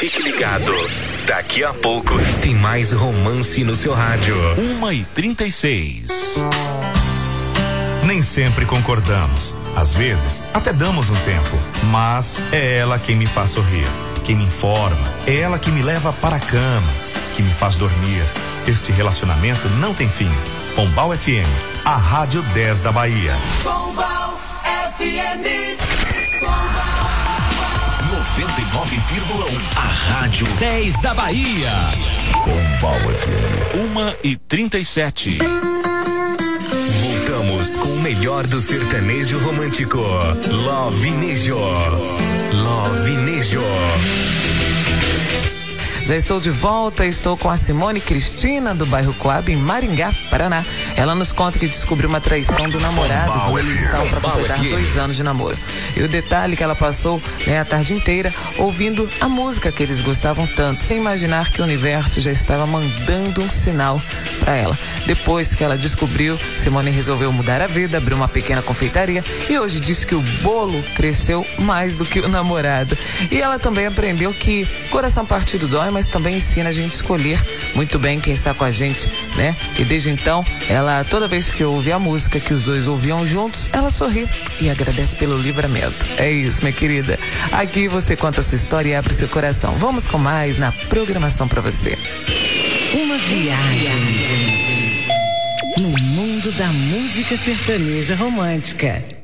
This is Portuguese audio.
Fique ligado. Daqui a pouco tem mais romance no seu rádio. 1h36. Nem sempre concordamos. Às vezes, até damos um tempo. Mas é ela quem me faz sorrir, quem me informa. É ela que me leva para a cama, que me faz dormir. Este relacionamento não tem fim. Pombal FM, a Rádio 10 da Bahia. Pombal FM. 99,1. A Rádio 10 da Bahia. Pombal FM. 1h37. Voltamos com o melhor do sertanejo romântico. Lovinejo. Lovinejo. Já estou de volta, estou com a Simone Cristina, do bairro Coab, em Maringá, Paraná. Ela nos conta que descobriu uma traição do namorado quando eles estavam para completar 2 anos de namoro. E o detalhe que ela passou a tarde inteira ouvindo a música que eles gostavam tanto, sem imaginar que o universo já estava mandando um sinal para ela. Depois que ela descobriu, Simone resolveu mudar a vida, abriu uma pequena confeitaria e hoje diz que o bolo cresceu mais do que o namorado. E ela também aprendeu que coração partido dói, mas também ensina a gente a escolher muito bem quem está com a gente, né? E desde então, ela, toda vez que ouve a música que os dois ouviam juntos, ela sorri e agradece pelo livramento. É isso, minha querida. Aqui você conta a sua história e abre seu coração. Vamos com mais na programação para você. Uma viagem no mundo da música sertaneja romântica.